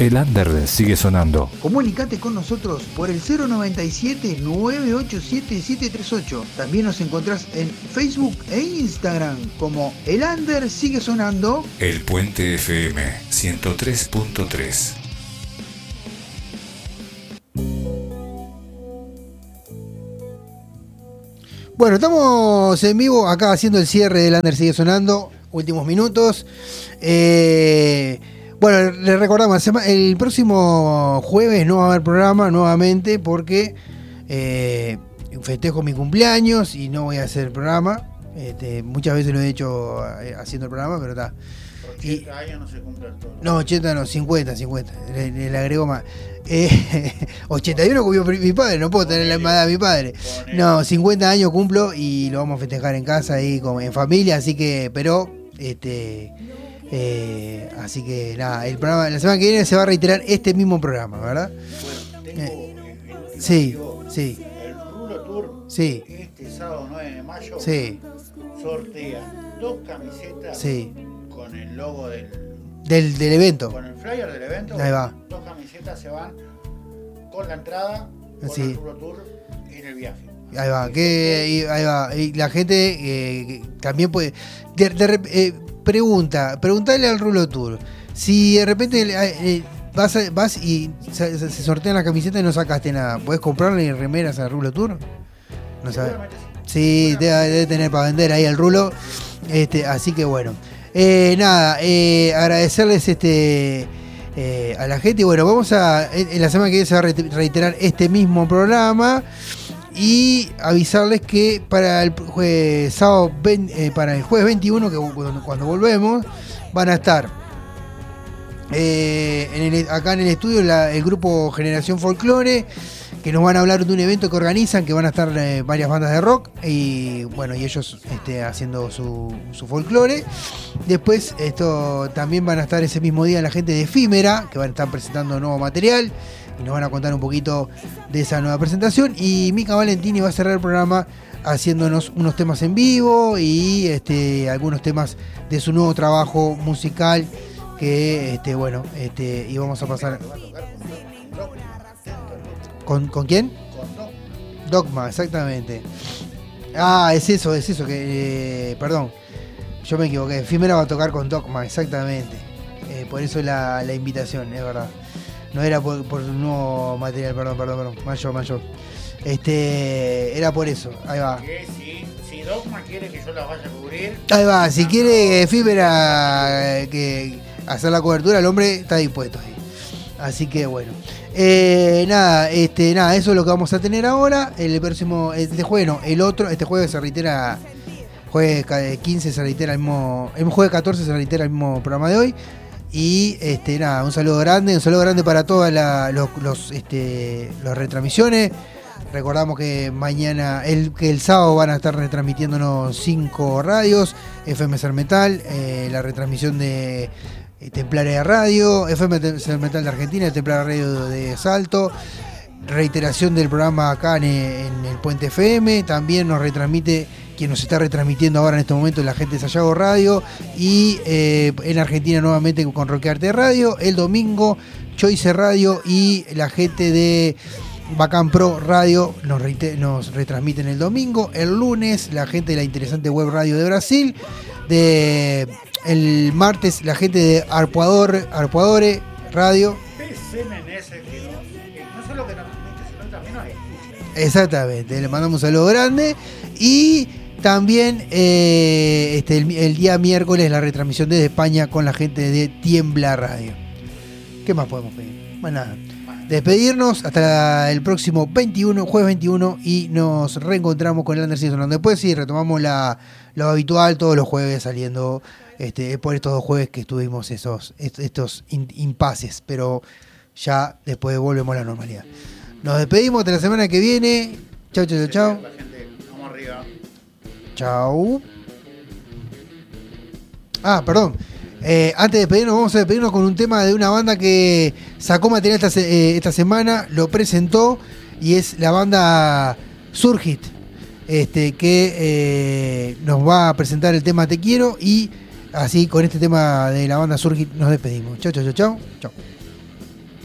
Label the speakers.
Speaker 1: El under sigue sonando.
Speaker 2: Comunicate con nosotros por el 097-987-738. También nos encontrás en Facebook e Instagram como El Under Sigue Sonando.
Speaker 1: El Puente FM 103.3.
Speaker 2: Bueno, estamos en vivo acá haciendo el cierre del Under Sigue Sonando. Últimos minutos. Bueno, les recordamos, el próximo jueves no va a haber programa nuevamente porque festejo mi cumpleaños y no voy a hacer el programa. Muchas veces lo he hecho haciendo el programa, pero está.
Speaker 3: 80 años no se cumplen todos.
Speaker 2: No, 80 no, 50. Le agrego más. 81 cumplió mi padre, no puedo tener la edad de mi padre. No, 50 años cumplo y lo vamos a festejar en casa ahí en familia, así que, pero así que nada, el programa la semana que viene se va a reiterar este mismo programa, ¿verdad?
Speaker 3: Bueno, tengo
Speaker 2: sí.
Speaker 3: El Rulo Tour,
Speaker 2: Sí.
Speaker 3: este sábado 9 de mayo,
Speaker 2: Sí.
Speaker 3: sortea 2 camisetas
Speaker 2: Sí.
Speaker 3: con el logo del
Speaker 2: evento.
Speaker 3: con el flyer del evento.
Speaker 2: Ahí va.
Speaker 3: 2 camisetas se van con la entrada con
Speaker 2: Sí.
Speaker 3: el Rulo Tour en el viaje.
Speaker 2: Ahí va, ahí va. Y la gente también puede. Preguntale al Rulo Tour. Si de repente vas y se sortean las camisetas y no sacaste nada, ¿puedes comprarle remeras al Rulo Tour? No sabes. Sí, debe tener para vender ahí al Rulo. Así que bueno. Nada, agradecerles a la gente. Y bueno, vamos en la semana que viene se va a reiterar este mismo programa. Y avisarles que para el jueves 21, que cuando volvemos, van a estar acá en el estudio el grupo Generación Folklore, que nos van a hablar de un evento que organizan, que van a estar varias bandas de rock y bueno, y ellos haciendo su folklore. Después también van a estar ese mismo día la gente de Efímera, que van a estar presentando nuevo material y nos van a contar un poquito de esa nueva presentación. Y Mica Valentini va a cerrar el programa haciéndonos unos temas en vivo y algunos temas de su nuevo trabajo musical que y vamos a pasar ¿con quién?
Speaker 3: Con
Speaker 2: Dogma, exactamente. Es eso que perdón, yo me equivoqué. Efímera va a tocar con Dogma, exactamente. Por eso la invitación, es verdad. No era por un nuevo material, perdón. Mayor. Era por eso, ahí va.
Speaker 3: Que si Dogma quiere que yo la vaya a cubrir.
Speaker 2: Ahí va, si quiere Efímera que hacer la cobertura, el hombre está dispuesto ahí. Así que bueno. Nada, eso es lo que vamos a tener ahora. El próximo, este jueves se reitera. Jueves 15 se reitera el jueves 14 se reitera el mismo programa de hoy. Y nada, un saludo grande para todas las retransmisiones. Recordamos que mañana, el sábado van a estar retransmitiéndonos 5 radios: FM Ser Metal, la retransmisión de Templaria Radio, FM Ser Metal de Argentina, Templaria Radio de Salto, reiteración del programa acá en el Puente FM. También nos retransmite, quien nos está retransmitiendo ahora en este momento, la gente de Sayago Radio, y en Argentina nuevamente con Roquearte Radio. El domingo Choice Radio y la gente de Bacán Pro Radio nos retransmiten el domingo. El lunes la gente de la interesante web radio de Brasil. El martes la gente de Arpoadore Radio.
Speaker 3: No solo que nos transmite, sino también nos escucha.
Speaker 2: Exactamente, le mandamos un saludo grande. Y también el día miércoles la retransmisión desde España con la gente de Tiembla Radio. ¿Qué más podemos pedir? Más nada. Despedirnos hasta el próximo jueves 21, y nos reencontramos con el Under Sigue Sonando. Después sí, retomamos lo habitual todos los jueves saliendo, por estos 2 jueves que estuvimos estos impases, pero ya después volvemos a la normalidad. Nos despedimos hasta la semana que viene. Chau.
Speaker 3: La gente, vamos arriba.
Speaker 2: Chau. Perdón. Antes de despedirnos, vamos a despedirnos con un tema de una banda que sacó material esta semana, lo presentó, y es la banda Surgit, que nos va a presentar el tema Te Quiero, y así con este tema de la banda Surgit nos despedimos. Chau.